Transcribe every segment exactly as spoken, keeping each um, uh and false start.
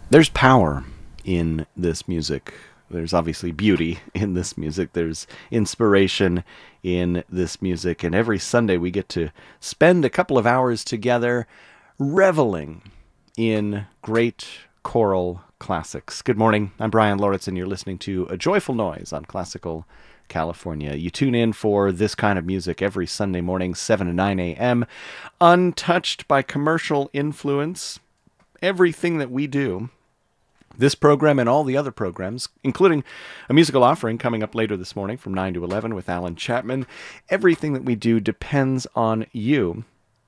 There's power in this music. There's obviously beauty in this music. There's inspiration in this music. And every Sunday we get to spend a couple of hours together reveling in great choral classics. Good morning. I'm Brian Loritz, and you're listening to A Joyful Noise on Classical California. You tune in for this kind of music every Sunday morning, seven to nine a.m., untouched by commercial influence. Everything that we do, this program and all the other programs, including a musical offering coming up later this morning from nine to eleven with Alan Chapman, everything that we do depends on you,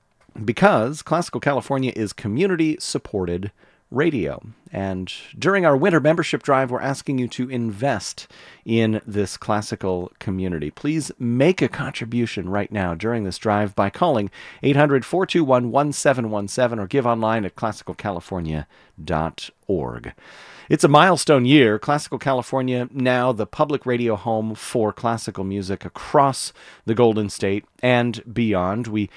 because Classical California is community-supported radio. And during our winter membership drive, we're asking you to invest in this classical community. Please make a contribution right now during this drive by calling eight hundred, four two one, one seven one seven or give online at classical california dot org. It's a milestone year. Classical California, now the public radio home for classical music across the Golden State and beyond. We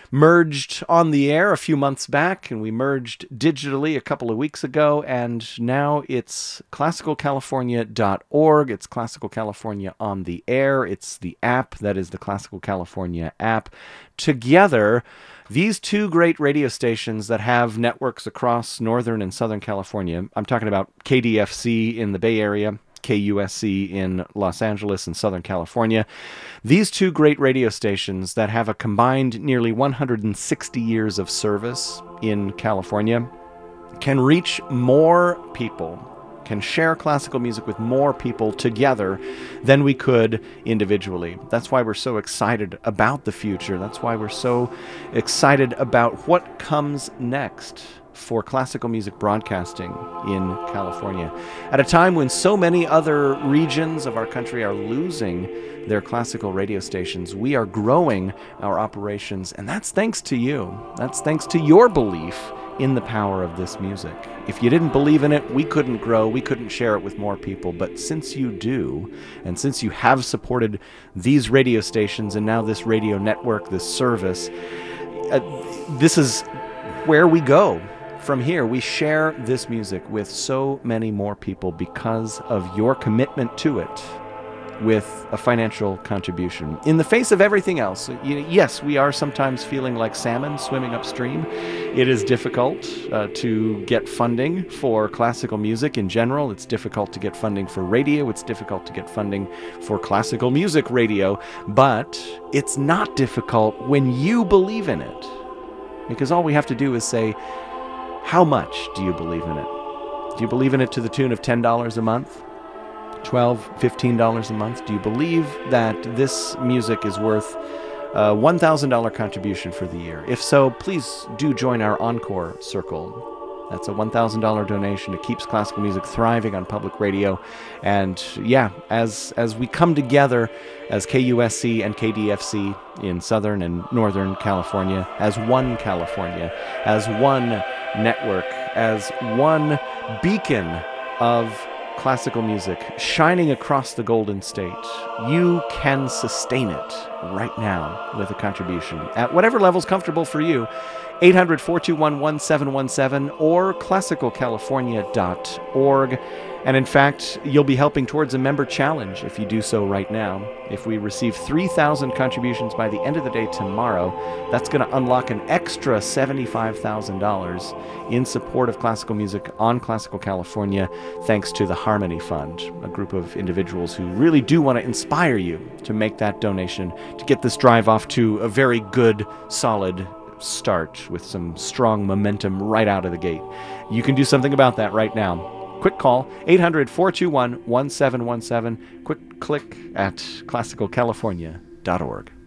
merged on the air a few months back, and we merged digitally a couple of weeks ago, and now it's classical california dot org. It's Classical California on the air. It's the app that is the Classical California app. Together, these two great radio stations that have networks across Northern and Southern California, I'm talking about K D F C in the Bay Area, K U S C in Los Angeles and Southern California. These two great radio stations that have a combined nearly one hundred sixty years of service in California can reach more people, can share classical music with more people together than we could individually. That's why we're so excited about the future. That's why we're so excited about what comes next for classical music broadcasting in California. At a time when so many other regions of our country are losing their classical radio stations, we are growing our operations, and that's thanks to you. That's thanks to your belief in the power of this music. If you didn't believe in it, we couldn't grow, we couldn't share it with more people. But since you do, and since you have supported these radio stations and now this radio network, this service, uh, this is where we go. From here, we share this music with so many more people because of your commitment to it with a financial contribution. In the face of everything else, yes, we are sometimes feeling like salmon swimming upstream. It is difficult uh, to get funding for classical music in general. It's difficult to get funding for radio. It's difficult to get funding for classical music radio. But it's not difficult when you believe in it. Because all we have to do is say, how much do you believe in it? Do you believe in it to the tune of ten dollars a month? twelve dollars, fifteen dollars a month? Do you believe that this music is worth a one thousand dollars contribution for the year? If so, please do join our Encore Circle. That's a one thousand dollars donation. It keeps classical music thriving on public radio. And yeah, as as we come together as K U S C and K D F C in Southern and Northern California, as one California, as one network, as one beacon of classical music shining across the Golden State, you can sustain it right now with a contribution at whatever level's comfortable for you. eight hundred, four two one, one seven one seven or classical california dot org. And in fact, you'll be helping towards a member challenge if you do so right now. If we receive three thousand contributions by the end of the day tomorrow, that's going to unlock an extra seventy-five thousand dollars in support of classical music on Classical California, thanks to the Harmony Fund, a group of individuals who really do want to inspire you to make that donation to get this drive off to a very good, solid start with some strong momentum right out of the gate. You can do something about that right now. Quick call, eight hundred, four two one, one seven one seven. Quick click at classical california dot org.